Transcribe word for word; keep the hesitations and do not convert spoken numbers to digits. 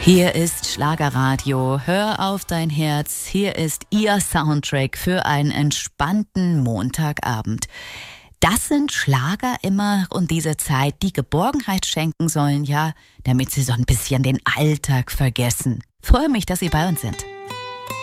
Hier ist Schlagerradio, hör auf dein Herz, hier ist Ihr Soundtrack für einen entspannten Montagabend. Das sind Schlager immer und diese Zeit, die Geborgenheit schenken sollen, ja, damit Sie so ein bisschen den Alltag vergessen. Freue mich, dass Sie bei uns sind.